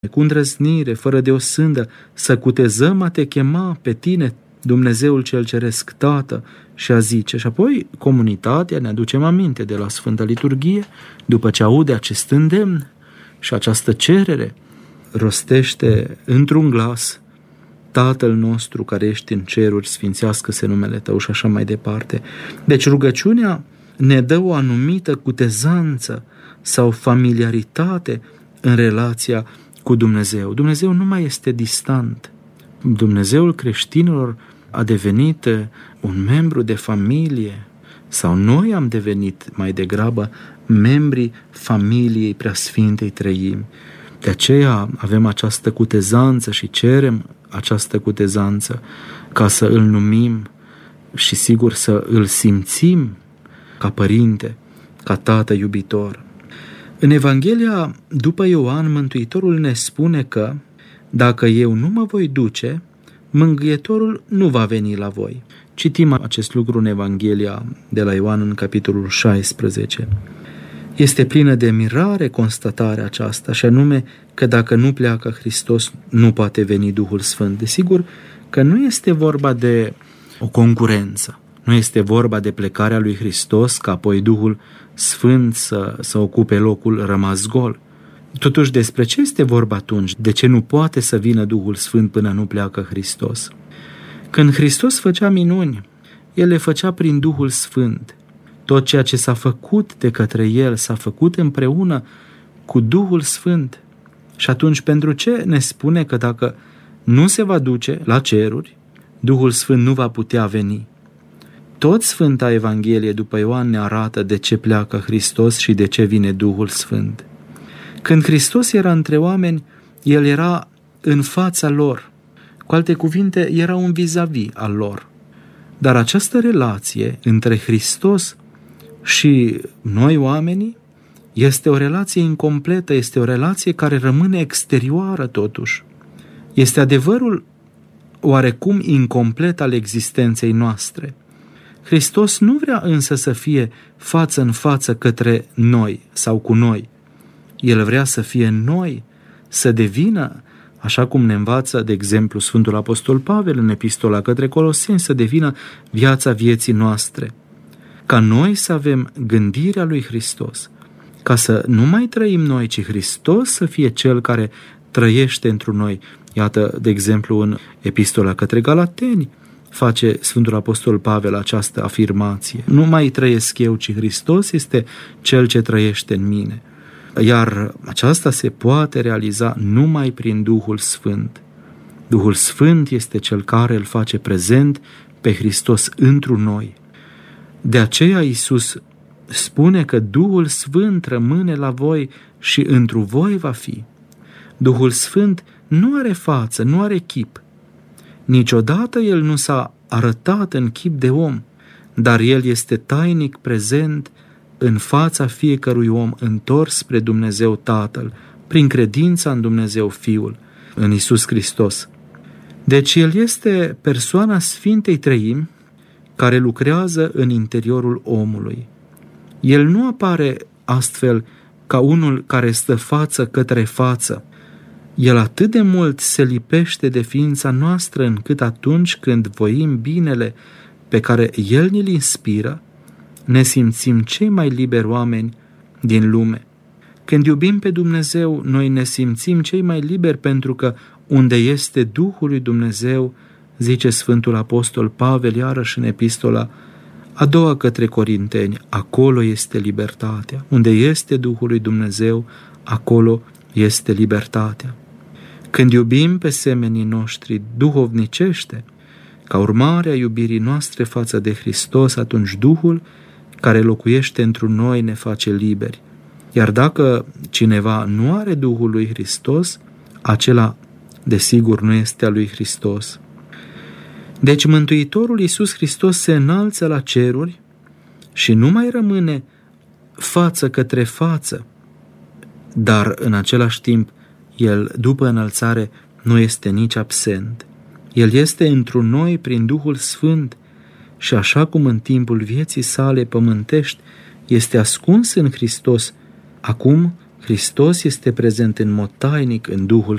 cu îndrăznire, fără de o sândă, să cutezăm a te chema pe tine, Dumnezeul cel Ceresc, Tată, și a zice. Și apoi comunitatea, ne aducem aminte de la Sfânta Liturghie, după ce aude acest îndemn și această cerere, rostește într-un glas: Tatăl nostru care ești în ceruri, sfințească-se numele Tău, și așa mai departe. Deci rugăciunea ne dă o anumită cutezanță sau familiaritate în relația cu Dumnezeu. Dumnezeu nu mai este distant. Dumnezeul creștinilor a devenit un membru de familie, sau noi am devenit mai degrabă membrii familiei Preasfintei Treimi. De aceea avem această cutezanță și cerem această cutezanță ca să îl numim și sigur să îl simțim ca părinte, ca tată iubitor. În Evanghelia după Ioan, Mântuitorul ne spune că dacă eu nu mă voi duce, Mângâietorul nu va veni la voi. Citim acest lucru în Evanghelia de la Ioan în capitolul 16. Este plină de mirare constatarea aceasta, și anume că dacă nu pleacă Hristos, nu poate veni Duhul Sfânt. Desigur că nu este vorba de o concurență, nu este vorba de plecarea lui Hristos ca apoi Duhul Sfânt să ocupe locul rămas gol. Totuși, despre ce este vorba atunci? De ce nu poate să vină Duhul Sfânt până nu pleacă Hristos? Când Hristos făcea minuni, El le făcea prin Duhul Sfânt. Tot ceea ce s-a făcut de către El s-a făcut împreună cu Duhul Sfânt. Și atunci, pentru ce ne spune că dacă nu se va duce la ceruri, Duhul Sfânt nu va putea veni? Tot Sfânta Evanghelie după Ioan ne arată de ce pleacă Hristos și de ce vine Duhul Sfânt. Când Hristos era între oameni, El era în fața lor. Cu alte cuvinte, era un vis-a-vis al lor. Dar această relație între Hristos și noi oamenii este o relație incompletă, este o relație care rămâne exterioară totuși. Este adevărul oarecum incomplet al existenței noastre. Hristos nu vrea însă să fie față în față către noi sau cu noi. El vrea să fie în noi, să devină, așa cum ne învață, de exemplu, Sfântul Apostol Pavel în Epistola către Coloseni, să devină viața vieții noastre. Ca noi să avem gândirea lui Hristos, ca să nu mai trăim noi, ci Hristos să fie Cel care trăiește întru noi. Iată, de exemplu, în Epistola către Galateni face Sfântul Apostol Pavel această afirmație: nu mai trăiesc eu, ci Hristos este Cel ce trăiește în mine. Iar aceasta se poate realiza numai prin Duhul Sfânt. Duhul Sfânt este Cel care îl face prezent pe Hristos întru noi. De aceea Iisus spune că Duhul Sfânt rămâne la voi și întru voi va fi. Duhul Sfânt nu are față, nu are chip. Niciodată El nu s-a arătat în chip de om, dar El este tainic prezent în fața fiecărui om întors spre Dumnezeu Tatăl, prin credința în Dumnezeu Fiul, în Iisus Hristos. Deci El este persoana Sfintei Treimi care lucrează în interiorul omului. El nu apare astfel ca unul care stă față către față. El atât de mult se lipește de ființa noastră încât atunci când voim binele pe care El ni-l inspiră, ne simțim cei mai liberi oameni din lume. Când iubim pe Dumnezeu, noi ne simțim cei mai liberi pentru că unde este Duhul lui Dumnezeu, zice Sfântul Apostol Pavel iarăși în Epistola a doua către Corinteni, acolo este libertatea. Unde este Duhul lui Dumnezeu, acolo este libertatea. Când iubim pe semenii noștri duhovnicește, ca urmare a iubirii noastre față de Hristos, atunci Duhul care locuiește întru noi ne face liberi. Iar dacă cineva nu are Duhul lui Hristos, acela desigur nu este al lui Hristos. Deci Mântuitorul Iisus Hristos se înalță la ceruri și nu mai rămâne față către față, dar în același timp El, după înălțare, nu este nici absent. El este întru noi prin Duhul Sfânt și așa cum în timpul vieții sale pământești este ascuns în Hristos, acum, Hristos este prezent în mod tainic în Duhul